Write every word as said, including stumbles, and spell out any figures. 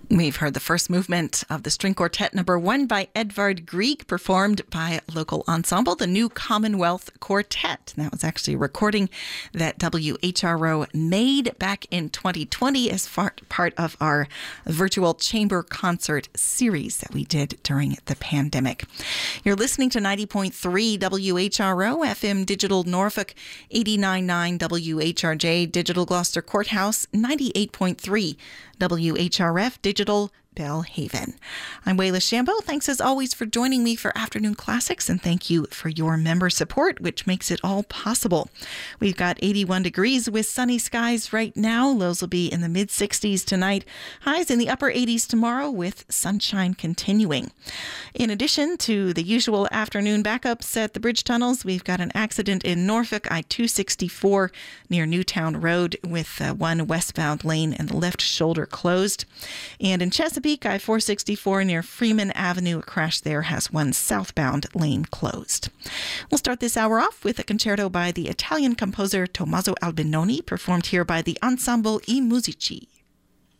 We've heard the first movement of the string quartet number one by Edvard Grieg, performed by local ensemble, the New Commonwealth Quartet. That was actually a recording that W H R O made back in twenty twenty as far, part of our virtual chamber concert series that we did during the pandemic. You're listening to ninety point three W H R O, F M Digital Norfolk, eighty-nine point nine W H R J, Digital Gloucester Courthouse, ninety-eight point three W H R F Digital Belhaven. I'm Wayla Shambo. Thanks as always for joining me for Afternoon Classics, and thank you for your member support, which makes it all possible. We've got eighty-one degrees with sunny skies right now. Lows will be in the mid sixties tonight. Highs in the upper eighties tomorrow with sunshine continuing. In addition to the usual afternoon backups at the bridge tunnels, we've got an accident in Norfolk, I two sixty-four near Newtown Road with uh, one westbound lane and the left shoulder closed. And in Chesapeake, I four sixty-four near Freeman Avenue, a crash there has one southbound lane closed. We'll start this hour off with a concerto by the Italian composer Tommaso Albinoni, performed here by the Ensemble I Musici.